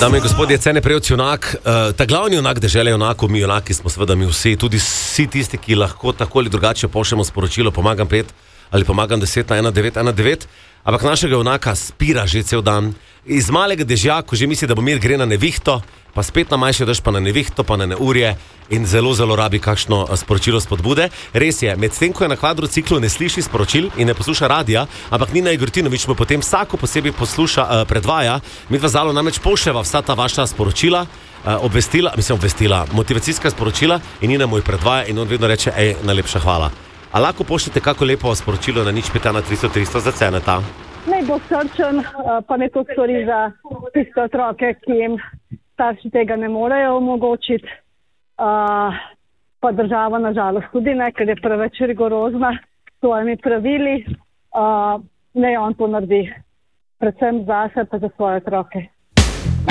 Dame in gospodje, Cene Prevc junak, ta glavni junak dežele junakov, mi junaki smo seveda mi vsi, tudi vsi tisti, ki lahko tako ali drugače pošljemo sporočilo, pomagam 5 ali pomagam 10 na 1919, ampak našega junaka spira že cel dan. Iz malega dežja, ko že misli, da bo mir, gre na nevihto, pa spet na manjši dež, pa na nevihto, pa na neurje in zelo, zelo rabi kakšno sporočilo spodbude. Res je, medtem ko je na kvadrociklu, ne sliši sporočil in ne posluša radija, ampak Nina Igortinović mu potem vsako posebej predvaja. Midva z Alo namreč pošljeva vsa ta vaša sporočila, obvestila, motivacijska sporočila in Nina mu jih predvaja in on vedno reče, najlepša hvala. A lahko pošljete kako lepo sporočilo na 051 za Ceneta? Naj bo srčen, pa ne to stori za tiste otroke, ki jim starši tega ne morejo omogočiti. Pa država nažalost tudi ne, ker je preveč rigorozna s svojimi pravili. Naj on to naredi, predvsem zase pa za svoje otroke.